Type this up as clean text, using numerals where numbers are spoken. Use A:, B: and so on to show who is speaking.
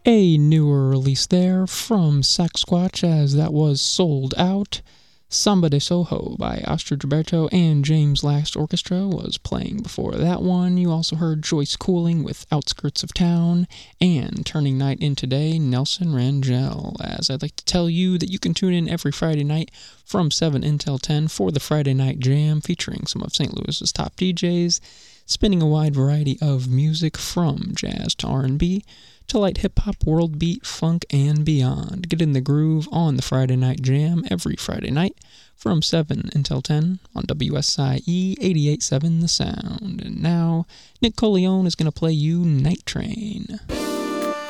A: A newer release there from Sasquatch, as that was Sold Out. Samba de Soho by Astrid Gilberto and James Last Orchestra was playing before that one. You also heard Joyce Cooling with Outskirts of Town, and turning night into day, Nelson Rangel. As I'd like to tell you that you can tune in every Friday night from 7 until 10 for the Friday Night Jam, featuring some of St. Louis's top DJs, spinning a wide variety of music from jazz to R&B, to light hip-hop, world beat, funk, and beyond. Get in the groove on the Friday Night Jam every Friday night from 7 until 10 on WSIE 88.7 The Sound. And now, Nick Coleone is going to play you Night Train.